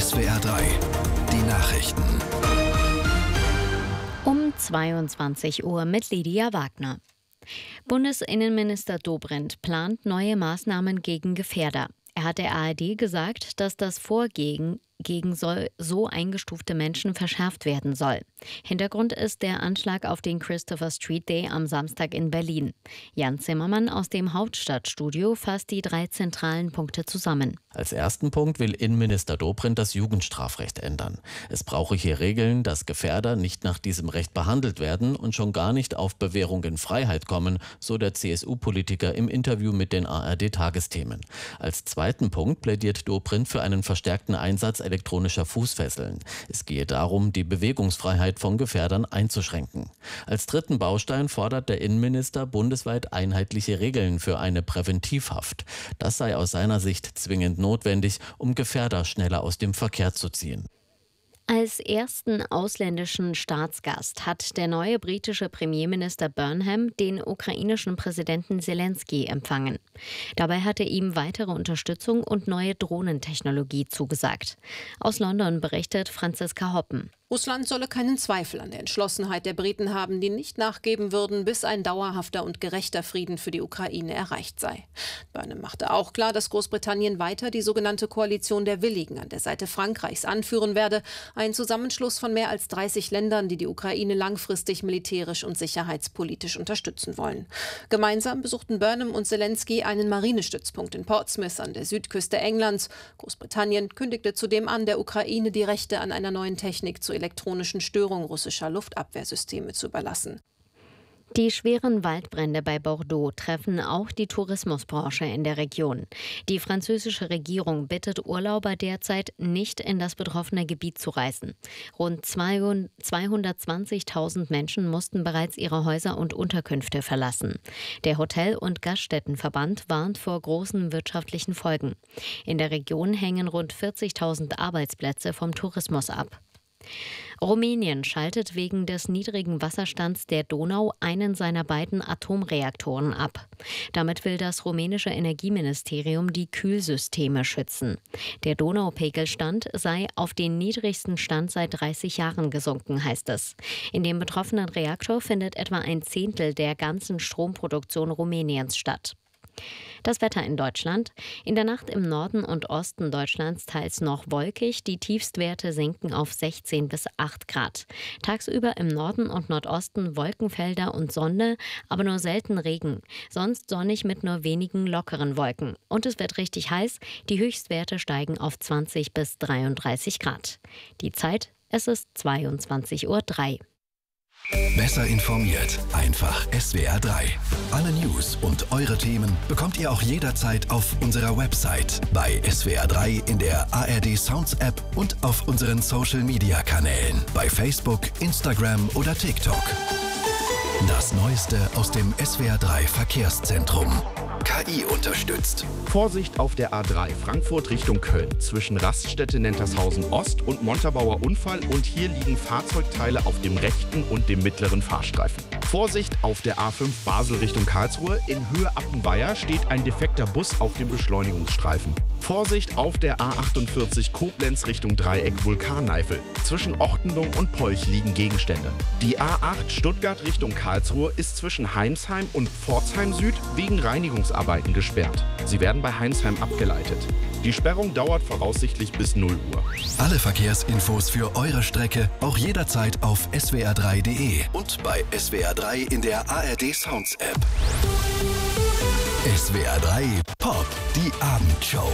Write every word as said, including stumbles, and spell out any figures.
S W R drei, die Nachrichten. Um zweiundzwanzig Uhr mit Lydia Wagner. Bundesinnenminister Dobrindt plant neue Maßnahmen gegen Gefährder. Er hat der A R D gesagt, dass das Vorgehen gegen so eingestufte Menschen verschärft werden soll. Hintergrund ist der Anschlag auf den Christopher Street Day am Samstag in Berlin. Jan Zimmermann aus dem Hauptstadtstudio fasst die drei zentralen Punkte zusammen. Als ersten Punkt will Innenminister Dobrindt das Jugendstrafrecht ändern. Es brauche hier Regeln, dass Gefährder nicht nach diesem Recht behandelt werden und schon gar nicht auf Bewährung in Freiheit kommen, so der C S U-Politiker im Interview mit den A R D-Tagesthemen. Als zweiten Punkt plädiert Dobrindt für einen verstärkten Einsatz elektronischer Fußfesseln. Es gehe darum, die Bewegungsfreiheit von Gefährdern einzuschränken. Als dritten Baustein fordert der Innenminister bundesweit einheitliche Regeln für eine Präventivhaft. Das sei aus seiner Sicht zwingend notwendig, um Gefährder schneller aus dem Verkehr zu ziehen. Als ersten ausländischen Staatsgast hat der neue britische Premierminister Burnham den ukrainischen Präsidenten Zelensky empfangen. Dabei hat er ihm weitere Unterstützung und neue Drohnentechnologie zugesagt. Aus London berichtet Franziska Hoppen. Russland solle keinen Zweifel an der Entschlossenheit der Briten haben, die nicht nachgeben würden, bis ein dauerhafter und gerechter Frieden für die Ukraine erreicht sei. Burnham machte auch klar, dass Großbritannien weiter die sogenannte Koalition der Willigen an der Seite Frankreichs anführen werde, ein Zusammenschluss von mehr als dreißig Ländern, die die Ukraine langfristig militärisch und sicherheitspolitisch unterstützen wollen. Gemeinsam besuchten Burnham und Zelensky einen Marinestützpunkt in Portsmouth an der Südküste Englands. Großbritannien kündigte zudem an, der Ukraine die Rechte an einer neuen Technik zu elektronischen Störung russischer Luftabwehrsysteme zu überlassen. Die schweren Waldbrände bei Bordeaux treffen auch die Tourismusbranche in der Region. Die französische Regierung bittet Urlauber derzeit, nicht in das betroffene Gebiet zu reisen. Rund zweihundertzwanzigtausend Menschen mussten bereits ihre Häuser und Unterkünfte verlassen. Der Hotel- und Gaststättenverband warnt vor großen wirtschaftlichen Folgen. In der Region hängen rund vierzigtausend Arbeitsplätze vom Tourismus ab. Rumänien schaltet wegen des niedrigen Wasserstands der Donau einen seiner beiden Atomreaktoren ab. Damit will das rumänische Energieministerium die Kühlsysteme schützen. Der Donaupegelstand sei auf den niedrigsten Stand seit dreißig Jahren gesunken, heißt es. In dem betroffenen Reaktor findet etwa ein Zehntel der ganzen Stromproduktion Rumäniens statt. Das Wetter in Deutschland. In der Nacht im Norden und Osten Deutschlands teils noch wolkig. Die Tiefstwerte sinken auf sechzehn bis acht Grad. Tagsüber im Norden und Nordosten Wolkenfelder und Sonne, aber nur selten Regen. Sonst sonnig mit nur wenigen lockeren Wolken. Und es wird richtig heiß. Die Höchstwerte steigen auf zwanzig bis dreiunddreißig Grad. Die Zeit, es ist zweiundzwanzig Uhr drei. Besser informiert, einfach S W R drei. Alle News und eure Themen bekommt ihr auch jederzeit auf unserer Website, bei S W R drei in der A R D Sounds App und auf unseren Social Media Kanälen, bei Facebook, Instagram oder TikTok. Das Neueste aus dem S W R drei Verkehrszentrum. K I unterstützt. Vorsicht auf der A drei Frankfurt Richtung Köln. Zwischen Raststätte Nentershausen Ost und Montabaur Unfall und hier liegen Fahrzeugteile auf dem rechten und dem mittleren Fahrstreifen. Vorsicht auf der A fünf Basel Richtung Karlsruhe. In Höhe Appenweier steht ein defekter Bus auf dem Beschleunigungsstreifen. Vorsicht auf der A achtundvierzig Koblenz Richtung Dreieck Vulkaneifel. Zwischen Ortendung und Polch liegen Gegenstände. Die A acht Stuttgart Richtung Karlsruhe ist zwischen Heimsheim und Pforzheim Süd wegen Reinigungsarbeiten gesperrt. Sie werden bei Heimsheim abgeleitet. Die Sperrung dauert voraussichtlich bis null Uhr. Alle Verkehrsinfos für eure Strecke auch jederzeit auf S W R drei punkt de und bei S W R drei in der A R D Sounds App. S W R drei Pop, die Abendshow.